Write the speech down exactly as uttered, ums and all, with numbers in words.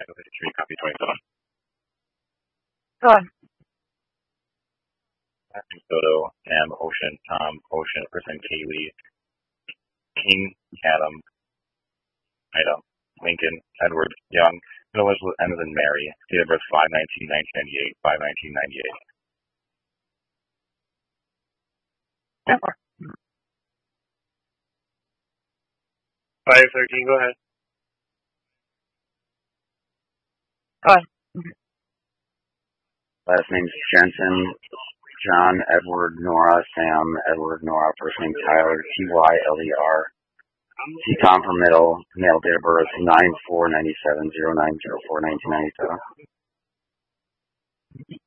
Title fifty-three, copy twenty-seven. Go on. Soto, Sam, Ocean, Tom, Ocean, Person, Kaylee, King, Adam, Ida, Lincoln, Edward, Young, Middle initials ends in Mary, date of birth five nineteen nineteen ninety-eight, five nineteen ninety-eight. five thirteen, go ahead. Go on. Last name's Jensen, John, Edward, Nora, Sam, Edward, Nora, first name Tyler, T Y L E R. T Tom for middle, male, date of birth nine four ninety-seven, zero nine zero four nineteen ninety-seven.